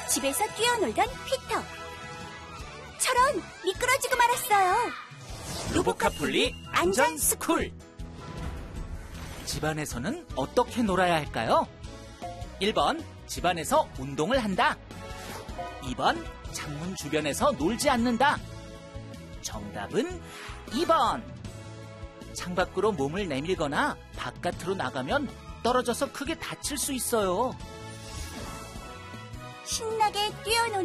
집에서 뛰어놀던 피터. 철원 미끄러지고 말았어요. 로보카폴리 안전스쿨. 집안에서는 어떻게 놀아야 할까요? 1번, 집안에서 운동을 한다. 2번, 창문 주변에서 놀지 않는다. 정답은 2번. 창밖으로 몸을 내밀거나 바깥으로 나가면 떨어져서 크게 다칠 수 있어요. 신나게 뛰어노는